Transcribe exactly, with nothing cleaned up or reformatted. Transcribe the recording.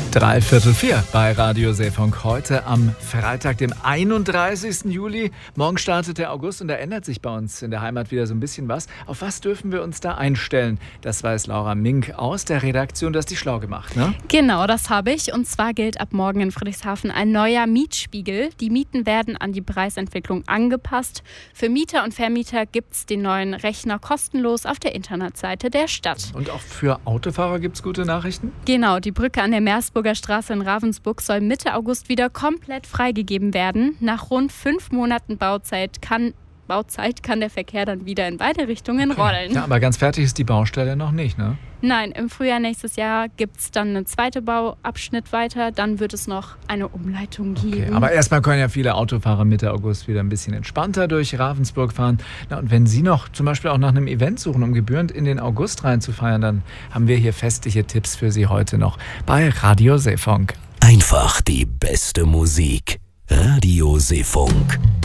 Dreiviertel vier bei Radio Seefunk. Heute am Freitag, dem einunddreißigsten Juli. Morgen startet der August und da ändert sich bei uns in der Heimat wieder so ein bisschen was. Auf was dürfen wir uns da einstellen? Das weiß Laura Mink aus der Redaktion. Du hast dich schlau gemacht, ne? Genau, das habe ich. Und zwar gilt ab morgen in Friedrichshafen ein neuer Mietspiegel. Die Mieten werden an die Preisentwicklung angepasst. Für Mieter und Vermieter gibt es den neuen Rechner kostenlos auf der Internetseite der Stadt. Und auch für Autofahrer gibt es gute Nachrichten? Genau, die Brücke an der Meersburger Straße in Ravensburg soll Mitte August wieder komplett freigegeben werden. Nach rund fünf Monaten Bauzeit kann, Bauzeit kann der Verkehr dann wieder in beide Richtungen Okay. rollen. Ja, aber ganz fertig ist die Baustelle noch nicht, ne? Nein, im Frühjahr nächstes Jahr gibt es dann einen zweiten Bauabschnitt weiter. Dann wird es noch eine Umleitung geben. Okay, aber erstmal können ja viele Autofahrer Mitte August wieder ein bisschen entspannter durch Ravensburg fahren. Na, und wenn Sie noch zum Beispiel auch nach einem Event suchen, um gebührend in den August reinzufeiern, dann haben wir hier festliche Tipps für Sie heute noch bei Radio Seefunk. Einfach die beste Musik. Radio Seefunk.